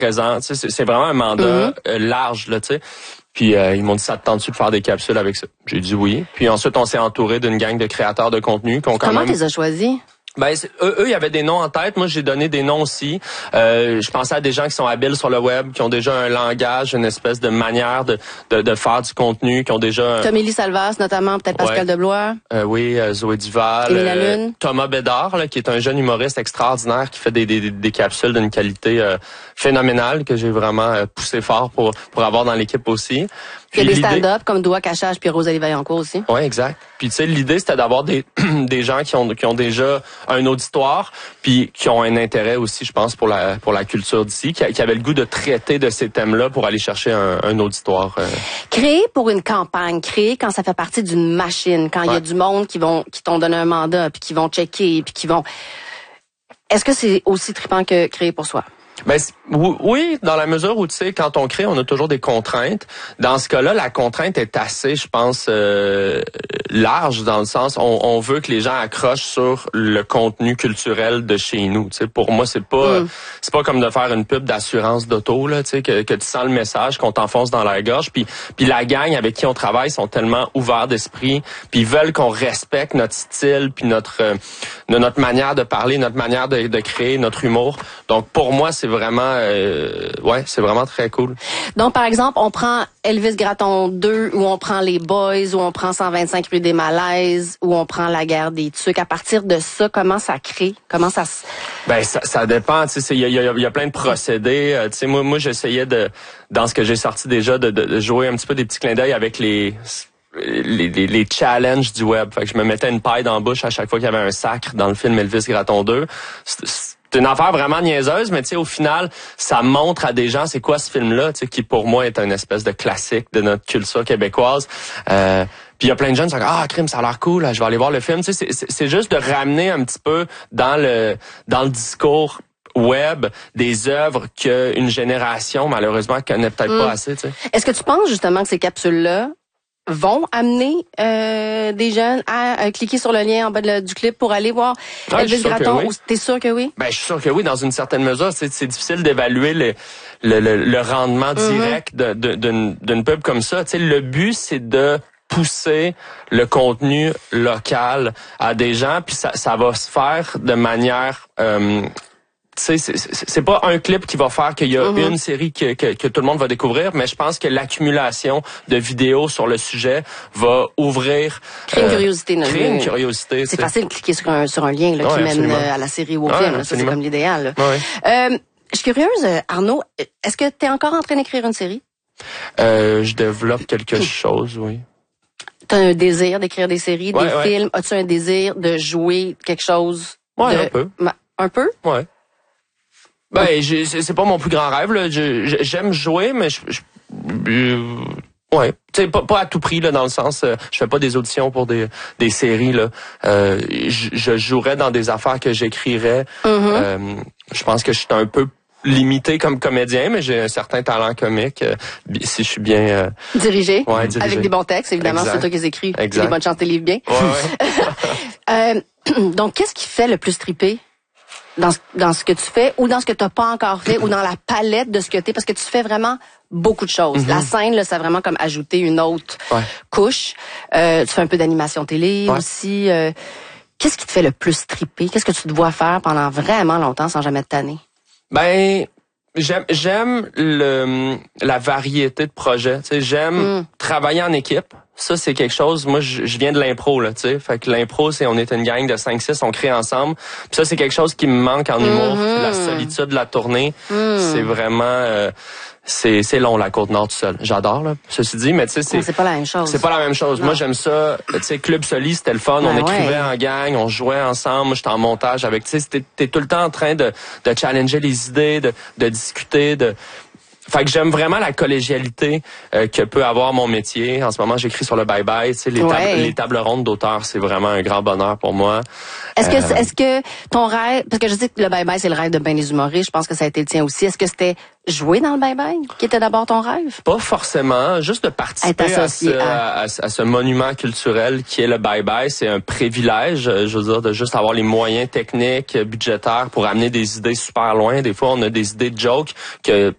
présent. Tu sais, c'est vraiment un mandat large, là, tu sais. Puis ils m'ont dit, ça te tente-tu de faire des capsules avec ça? J'ai dit oui. Puis ensuite, on s'est entouré d'une gang de créateurs de contenu. Comment tu les as choisis? Ben eux, il y avait des noms en tête. Moi, j'ai donné des noms aussi. Je pensais à des gens qui sont habiles sur le web, qui ont déjà un langage, une espèce de manière de faire du contenu, qui ont déjà... Tomélie Salvas, notamment, peut-être Pascal Deblois. Oui, Zoé Duval. Thomas Bédard, là, qui est un jeune humoriste extraordinaire qui fait des capsules d'une qualité phénoménale que j'ai vraiment poussé fort pour avoir dans l'équipe aussi. Il y a des stand-up comme Doua Cachage puis Rosalie Vaillancourt aussi. Oui, exact. Puis tu sais, l'idée c'était d'avoir des gens qui ont déjà un auditoire, puis qui ont un intérêt aussi, je pense, pour la culture d'ici, qui avaient le goût de traiter de ces thèmes-là pour aller chercher un auditoire. Créer pour une campagne, créer quand ça fait partie d'une machine, quand il y a du monde qui t'ont donné un mandat, puis qui vont checker, puis qui vont... Est-ce que c'est aussi trippant que créer pour soi? Ben oui, dans la mesure où, tu sais, quand on crée, on a toujours des contraintes. Dans ce cas-là, la contrainte est assez, je pense, large, dans le sens on veut que les gens accrochent sur le contenu culturel de chez nous. Tu sais, pour moi, c'est pas comme de faire une pub d'assurance d'auto, là, tu sais, que tu sens le message, qu'on t'enfonce dans la gorge. Puis la gang avec qui on travaille sont tellement ouverts d'esprit, puis ils veulent qu'on respecte notre style, puis notre manière de parler, notre manière de créer, notre humour. Donc pour moi, c'est vraiment c'est vraiment très cool. Donc par exemple, on prend Elvis Gratton 2 ou on prend Les Boys ou on prend 125 rue des Malaises ou on prend La Guerre des Tucs. À partir de ça, comment ça crée? Comment ça se... Ben ça dépend, tu sais, il y a plein de procédés, tu sais, moi j'essayais dans ce que j'ai sorti déjà de jouer un petit peu des petits clins d'œil avec les challenges du web. Fait que je me mettais une paille dans la bouche à chaque fois qu'il y avait un sacre dans le film Elvis Gratton 2. C'est une affaire vraiment niaiseuse, mais tu sais, au final, ça montre à des gens c'est quoi ce film-là, tu sais, qui pour moi est une espèce de classique de notre culture québécoise. Puis il y a plein de jeunes qui sont crime, ça a l'air cool, je vais aller voir le film. Tu sais, c'est juste de ramener un petit peu dans le discours web des œuvres qu'une génération malheureusement connaît peut-être pas assez. Tu sais. Est-ce que tu penses justement que ces capsules-là vont amener des jeunes à cliquer sur le lien en bas du clip pour aller voir Elvis Gratton? T'es sûr que oui? Ben, je suis sûr que oui, dans une certaine mesure. C'est difficile d'évaluer le rendement direct d'une pub comme ça. Tu sais, le but, c'est de pousser le contenu local à des gens, puis ça va se faire de manière... tu sais, c'est pas un clip qui va faire qu'il y a une série que tout le monde va découvrir, mais je pense que l'accumulation de vidéos sur le sujet va ouvrir... Créer une curiosité. Créer une curiosité. C'est facile de cliquer sur un lien là, qui mène à la série ou au film. Là, ça, c'est comme l'idéal. Je suis curieuse, Arnaud, est-ce que tu es encore en train d'écrire une série? Je développe quelque chose, oui. T'as un désir d'écrire des séries, des films? As-tu un désir de jouer quelque chose? Un peu. Un peu? Ouais. Ben, c'est pas mon plus grand rêve, là. J'aime jouer, mais ouais, tu sais, pas à tout prix, là, dans le sens, je fais pas des auditions pour des séries, là. Je jouerais dans des affaires que j'écrirais. Je pense que je suis un peu limité comme comédien, mais j'ai un certain talent comique, si je suis bien... dirigé. Avec des bons textes, évidemment, c'est toi qui les écris. J'ai des bonnes chances de livres bien. Donc, qu'est-ce qui fait le plus triper dans ce que tu fais ou dans ce que tu n'as pas encore fait ou dans la palette de ce que tu es, parce que tu fais vraiment beaucoup de choses. La scène, là, ça a vraiment comme ajouté une autre couche. Tu fais un peu d'animation télé aussi. Qu'est-ce qui te fait le plus triper? Qu'est-ce que tu te vois faire pendant vraiment longtemps sans jamais te tanner? Ben, j'aime la variété de projets. Tu sais, j'aime travailler en équipe. Ça, c'est quelque chose, moi, je viens de l'impro, là, tu sais. Fait que l'impro, on est une gang de 5-6, on crée ensemble. Puis ça, c'est quelque chose qui me manque en humour. La solitude de la tournée, c'est vraiment... c'est long, la Côte-Nord tout seul. J'adore, là. Ceci dit, mais tu sais, c'est pas la même chose. C'est pas la même chose. Non. Moi, j'aime ça. Tu sais, Club Soli, c'était le fun. On écrivait en gang, on jouait ensemble. Moi, j'étais en montage avec, tu sais, t'es tout le temps en train de challenger les idées, de discuter, Fait que j'aime vraiment la collégialité que peut avoir mon métier. En ce moment, j'écris sur le bye-bye. Tu sais, les tables rondes d'auteurs, c'est vraiment un grand bonheur pour moi. Est-ce que ton rêve, parce que je sais que le bye-bye, c'est le rêve de bien des humoristes, je pense que ça a été le tien aussi. Est-ce que c'était jouer dans le bye-bye qui était d'abord ton rêve? Pas forcément, juste de participer à ce monument culturel qui est le bye-bye. C'est un privilège, je veux dire, de juste avoir les moyens techniques, budgétaires pour amener des idées super loin. Des fois, on a des idées de jokes que